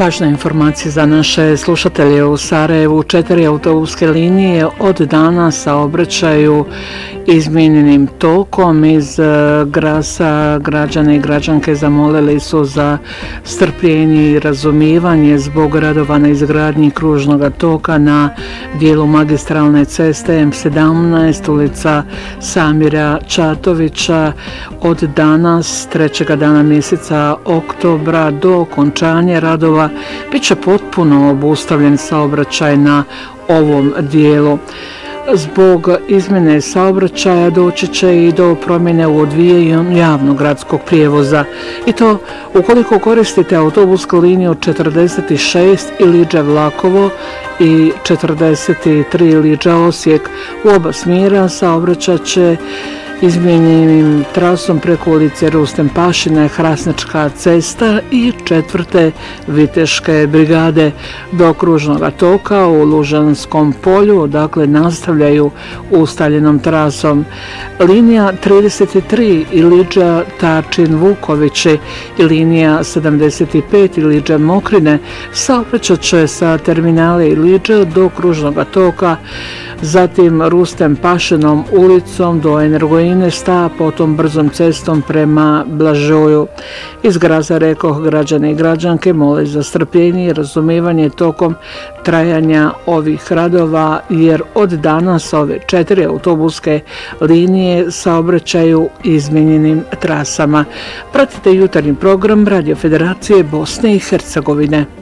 Važna informacija za naše slušatelje: u Sarajevu 4 autobuske linije od danas saobraćaju izmijenjenim tokom. Iz Grasa građane i građanke zamolili su za strpljenje i razumijevanje zbog radova na izgradnji kružnog toka na dijelu magistralne ceste M17 ulica Samira Čatovića od danas 3. dana mjeseca oktobra do okončanja radova bit će potpuno obustavljen saobraćaj na ovom dijelu. Zbog izmjene saobraćaja doći će i do promjene u odvijanju javnog gradskog prijevoza, i to ukoliko koristite autobusku liniju 46 Iliđa-Vlakovo i 43 Iliđa-Osijek. U oba smjera saobraćat će izmijenjenim trasom preko ulice Rustem Pašine, Hrasnička cesta i 4. Viteške brigade do kružnog toka u Lužanskom polju, odakle nastavljaju ustaljenom trasom. Linija 33 Iliđa Tačin Vukovići i linija 75 Iliđa Mokrine saobraćat će sa terminale Iliđa do kružnog toka, zatim Rustem Pašinom ulicom do Energoinesta, potom brzom cestom prema Blažoju. Iz Graza, rekoh, građane i građanke mole za strpljenje i razumijevanje tokom trajanja ovih radova, jer od danas ove 4 autobuske linije saobraćaju izmijenjenim trasama. Pratite jutarnji program Radio Federacije Bosne i Hercegovine.